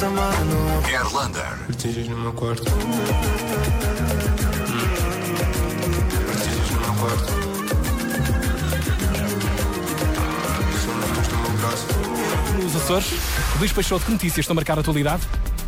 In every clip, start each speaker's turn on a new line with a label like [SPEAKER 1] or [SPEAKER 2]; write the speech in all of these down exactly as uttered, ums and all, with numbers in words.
[SPEAKER 1] esta mano.
[SPEAKER 2] Airlander.
[SPEAKER 1] Vertigens no meu quarto. Vertigens no meu quarto. Somos no meu braço.
[SPEAKER 3] Nos Açores, Luís Peixoto, que notícias estão a marcar a atualidade?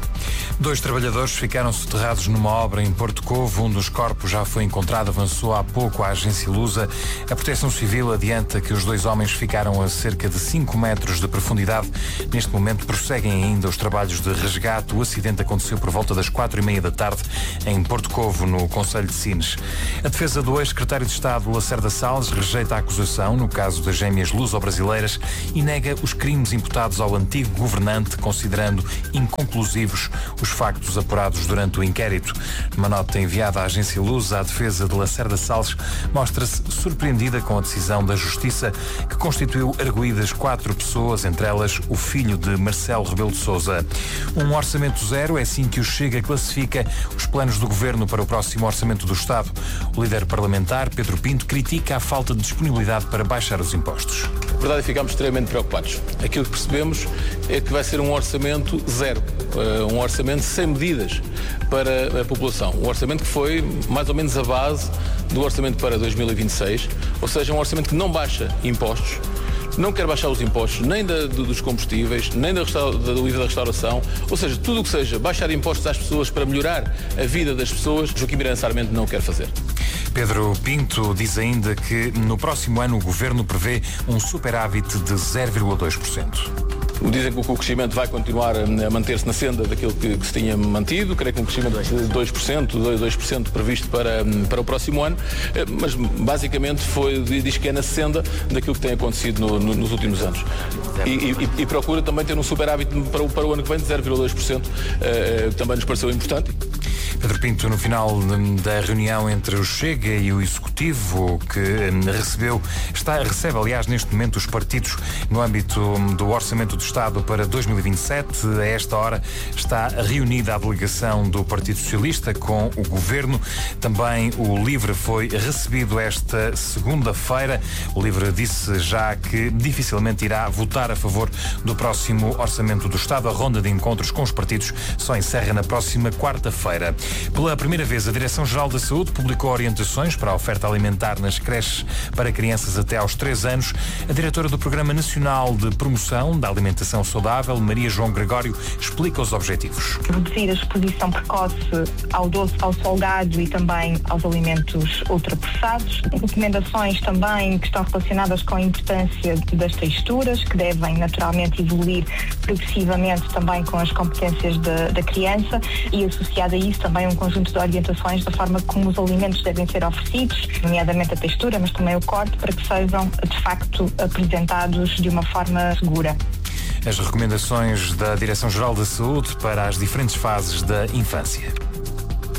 [SPEAKER 4] Dois trabalhadores ficaram soterrados numa obra em Porto Covo. Um dos corpos já foi encontrado, avançou há pouco a agência Lusa. A Proteção Civil adianta que os dois homens ficaram a cerca de cinco metros de profundidade. Neste momento prosseguem ainda os trabalhos de resgate. O acidente aconteceu por volta das quatro e meia da tarde em Porto Covo, no concelho de Sines. A defesa do ex-secretário de Estado Lacerda Salles rejeita a acusação no caso das gêmeas luso-brasileiras e nega os crimes imputados ao antigo governante, considerando inconclusivos os factos apurados durante o inquérito. Numa nota enviada à agência Lusa, a defesa de Lacerda Salles mostra-se surpreendida com a decisão da Justiça, que constituiu arguídas quatro pessoas, entre elas o filho de Marcelo Rebelo de Sousa. Um orçamento zero é assim que o Chega classifica os planos do governo para o próximo orçamento do Estado. O líder parlamentar, Pedro Pinto, critica a falta de disponibilidade para baixar os impostos.
[SPEAKER 5] Na verdade, ficamos extremamente preocupados. Aquilo que percebemos é que vai ser um orçamento zero, um orçamento sem medidas para a população. Um orçamento que foi mais ou menos a base do orçamento para dois mil e vinte e seis, ou seja, um orçamento que não baixa impostos, não quer baixar os impostos nem da, dos combustíveis, nem da, do I V A da restauração, ou seja, tudo o que seja baixar impostos às pessoas para melhorar a vida das pessoas, Joaquim Miranda Sarmento não quer fazer.
[SPEAKER 4] Pedro Pinto diz ainda que no próximo ano o governo prevê um superávit de zero vírgula dois por cento.
[SPEAKER 5] Dizem que o crescimento vai continuar a manter-se na senda daquilo que, que se tinha mantido, creio que um crescimento de dois por cento, dois por cento previsto para, para o próximo ano, mas basicamente foi, diz que é na senda daquilo que tem acontecido no, no, nos últimos anos. E, e, e procura também ter um superávit para o, para o ano que vem de zero vírgula dois por cento, uh, também nos pareceu importante.
[SPEAKER 4] Pedro Pinto, no final da reunião entre o Chega e o Executivo, que recebeu, está, recebe aliás neste momento os partidos no âmbito do Orçamento do Estado para dois mil e vinte e sete. A esta hora está reunida a delegação do Partido Socialista com o Governo. Também o LIVRE foi recebido esta segunda-feira. O LIVRE disse já que dificilmente irá votar a favor do próximo Orçamento do Estado. A ronda de encontros com os partidos só encerra na próxima quarta-feira. Pela primeira vez, a Direção-Geral da Saúde publicou orientações para a oferta alimentar nas creches para crianças até aos três anos. A diretora do Programa Nacional de Promoção da Alimentação Saudável, Maria João Gregório, explica os objetivos.
[SPEAKER 6] Reduzir a exposição precoce ao doce, ao salgado e também aos alimentos ultraprocessados. Recomendações também que estão relacionadas com a importância das texturas, que devem naturalmente evoluir progressivamente também com as competências da, da criança, e associado a isso também um conjunto de orientações da forma como os alimentos devem ser oferecidos, nomeadamente a textura, mas também o corte, para que sejam de facto apresentados de uma forma segura.
[SPEAKER 4] As recomendações da Direção-Geral da Saúde para as diferentes fases da infância.